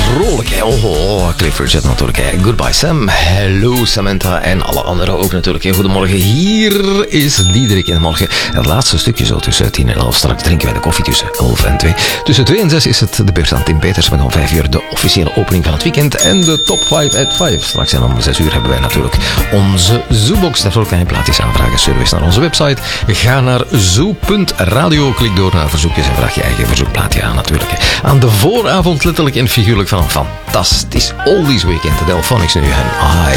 vrolijk. Cliff Richard natuurlijk. Goodbye Sam. Hello Samantha. En alle anderen ook natuurlijk. Goedemorgen. Hier is Diederik in de morgen. Het laatste stukje zo tussen 10 en 11. Straks drinken wij de koffie tussen 11 en 2. Tussen 2 en 6 is het de beurt aan Tim Peters. Met om 5 uur de officiële opening van het weekend. En de top 5 at 5. Straks en om 6 uur hebben wij natuurlijk onze Zoobox. Daarvoor kan je plaatjes aanvragen. Service naar onze website. Ga naar zoo.radio. Klik door naar verzoekjes en vraag je eigen verzoekplaatje aan natuurlijk. Aan de vooravond letterlijk en figuurlijk van een fantastisch oldies weekend. De Delphonics nu en I.